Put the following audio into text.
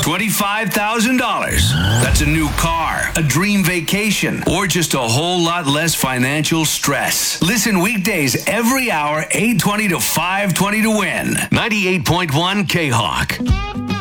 $25,000. That's a new car, a dream vacation, or just a whole lot less financial stress. Listen weekdays every hour, 8:20 to 5:20 to win. 98.1 K-Hawk.